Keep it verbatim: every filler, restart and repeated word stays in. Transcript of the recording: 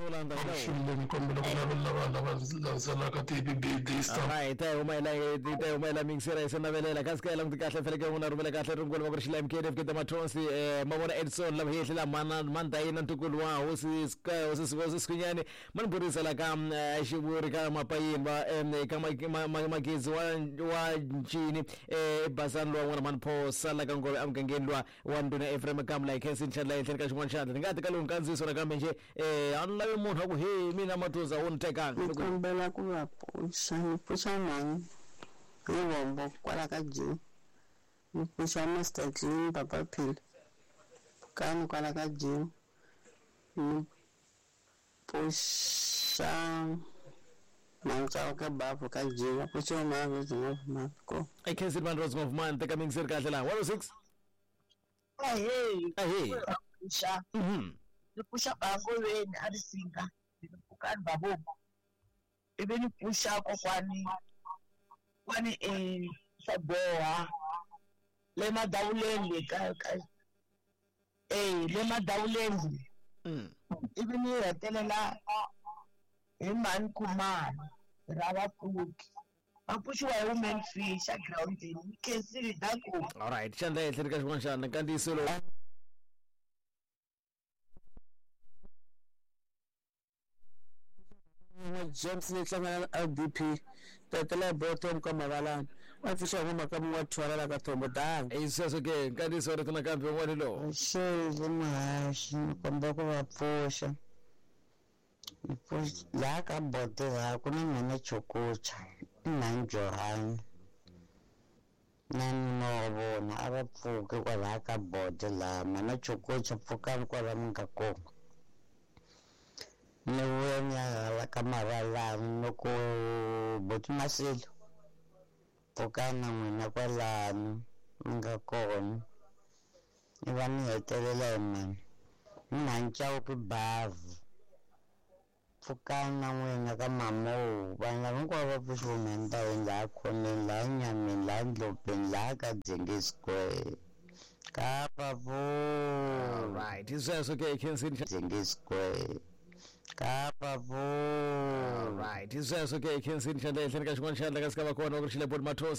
Rolanda Shule nikombela kulabela abazala kati bibidi stop. Right, uma ila ite uma ila mingsera isenavelela kasikela ngithi kahle feleke una rubela kahle rungolo mabrishila M K F ke tamatronsi eh mabona Edson la hihle la mana manda ina ntukulu wa usi ska usi sibozi skunyane manburisa la kam ashiburi kama payimba em kama magezi wa wa nchini eh bazanlo wana manpho sala kangobe amgangenlwa wanduna Ephraim Kamla ikensi nchala ihle kashimwa nchala ngathi kalungu kanziso na kambe nje eh anlawe umuntu aku hey mina matoza wontekanga Nikombela kuvaphusha nipusha mani ngivombo kwala ka Jim nipusha Master Clean Papa Phil kani kwala ka Jim nipusha manca ka babu ka Jim pusha mani zingoma ko I can't see man Rose of man take coming sir kahle la one oh six ah hey ah hey pusha mhm nipusha bangolweni arisinga nipukani babo ibeni pusha ko kwani kwani eh saboha le madawulendi ka eh le madawulendi mm ibeni hetelela imani kumani rava kuki apushiwa women fish ground in kesiri dako. all right chanda ihle kashimwa nchala kanti solo James lehlangana L D P tatela bottom kama balana wafisha ngoma kama watu walala katombo dang isiso ke kanti solo tuna kambe wani lo shezi mahashi kwamba kwa vapfusha Nipusha la ka bote la kuna mena chokocha nanjohani nani novona abapfuke kwa la ka bote la mena chokocha pfukani kwa la mga koma Niwenya la kamarala noko boti masilo pokana mwina kwa lani mga kona Iwani hetelela man Nancha upi bavu Pokana mwina kama mo Banga mkwa wapushi umenda Inda kone la nyami la ndopen la kajengis kwe Kapa po all right isiso ke ikensi Jengis kwe Kapa po all right isiso ke ikensi chanda ihle kashimwa nchala kasikaba kona mabrishila bod matos